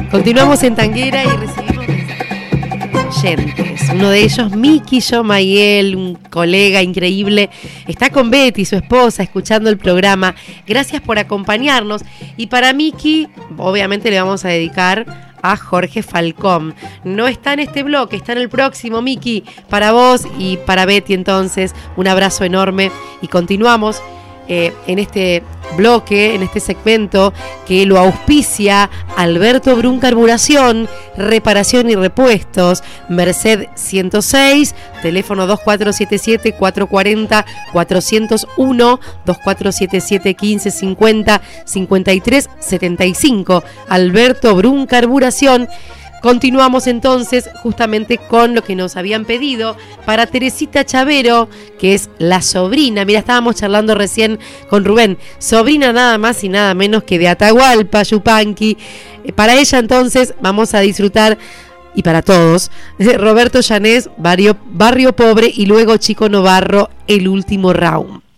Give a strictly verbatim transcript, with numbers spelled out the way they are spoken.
Continuamos en Tanguera y recibimos oyentes. Uno de ellos, Miki Yomayel, un colega increíble, está con Betty, su esposa, escuchando el programa. Gracias por acompañarnos. Y para Miki, obviamente le vamos a dedicar a Jorge Falcón. No está en este bloque, está en el próximo, Miki. Para vos y para Betty, entonces, un abrazo enorme. Y continuamos eh, en este bloque, en este segmento que lo auspicia Alberto Brun Carburación, reparación y repuestos, Merced ciento seis, teléfono dos cuatro siete siete, cuatro cuatro cero, cuatro cero uno, dos cuatro siete siete, quince cincuenta, cincuenta y tres setenta y cinco, Alberto Brun Carburación. Continuamos entonces justamente con lo que nos habían pedido para Teresita Chavero, que es la sobrina. Mira, estábamos charlando recién con Rubén, sobrina nada más y nada menos que de Atahualpa Yupanqui. Para ella entonces vamos a disfrutar, y para todos, Roberto Llanés, Barrio, Barrio Pobre, y luego Chico Novarro, El Último Round.